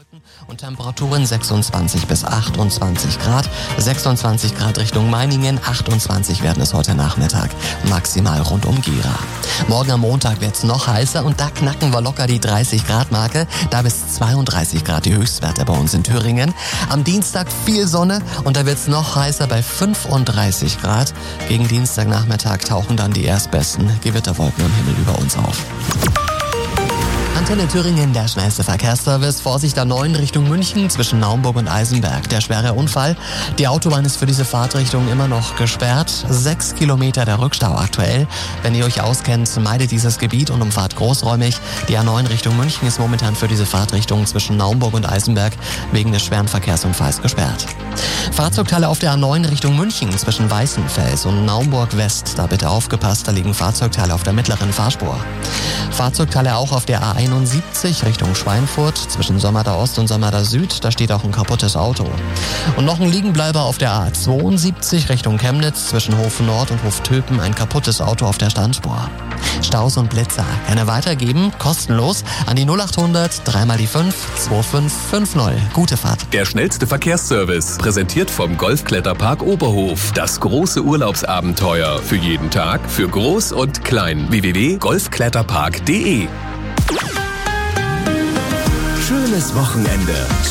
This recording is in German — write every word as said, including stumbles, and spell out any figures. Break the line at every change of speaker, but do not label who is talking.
Und Temperaturen sechsundzwanzig bis achtundzwanzig Grad. sechsundzwanzig Grad Richtung Meiningen, achtundzwanzig werden es heute Nachmittag. Maximal rund um Gera. Morgen am Montag wird es noch heißer und da knacken wir locker die dreißig Grad Marke. Da bis zweiunddreißig Grad die Höchstwerte bei uns in Thüringen. Am Dienstag viel Sonne und da wird es noch heißer bei fünfunddreißig Grad. Gegen Dienstagnachmittag tauchen dann die erstbesten Gewitterwolken am Himmel über uns auf. Antenne Thüringen, der schnellste Verkehrsservice. Vorsicht A neun Richtung München zwischen Naumburg und Eisenberg. Der schwere Unfall. Die Autobahn ist für diese Fahrtrichtung immer noch gesperrt. Sechs Kilometer der Rückstau aktuell. Wenn ihr euch auskennt, meidet dieses Gebiet und umfahrt großräumig. Die A neun Richtung München ist momentan für diese Fahrtrichtung zwischen Naumburg und Eisenberg wegen des schweren Verkehrsunfalls gesperrt. Fahrzeugteile auf der A neun Richtung München zwischen Weißenfels und Naumburg West. Da bitte aufgepasst, da liegen Fahrzeugteile auf der mittleren Fahrspur. Fahrzeugteile auch auf der A einundsiebzig Richtung Schweinfurt zwischen Sommerda Ost und Sommerda Süd. Da steht auch ein kaputtes Auto. Und noch ein Liegenbleiber auf der A zweiundsiebzig Richtung Chemnitz zwischen Hof Nord und Hof Töpen. Ein kaputtes Auto auf der Standspur. Staus und Blitzer gerne weitergeben, kostenlos an die null achthundert, dreimal die fünf, zwei fünf fünf null. Gute Fahrt.
Der schnellste Verkehrsservice, präsentiert vom Golfkletterpark Oberhof. Das große Urlaubsabenteuer für jeden Tag, für Groß und Klein. w w w punkt golfkletterpark punkt d e.
Schönes Wochenende.